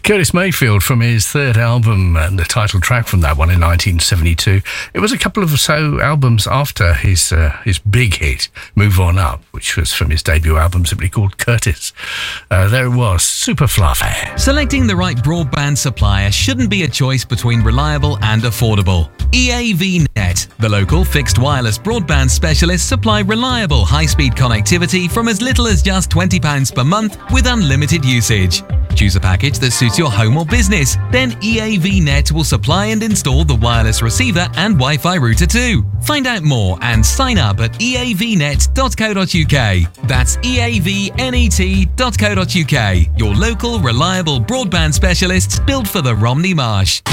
Curtis Mayfield from his third album, and the title track from that one in 1972. It was a couple of albums after his big hit, Move On Up, which was from his debut album simply called Curtis. There it was, super fluffy. Selecting the right broadband supplier shouldn't be a choice between reliable and affordable. EAV Net, the local fixed wireless broadband specialists, supply reliable high-speed connectivity from as little as just £20 per month with unlimited usage. Choose a package that suits your home or business. Then EAV Net will supply and install the wireless receiver and Wi-Fi router too. Find out more and sign up at eavnet.co.uk. That's eavnet.co.uk. Your local reliable broadband specialists built for the Romney Marsh.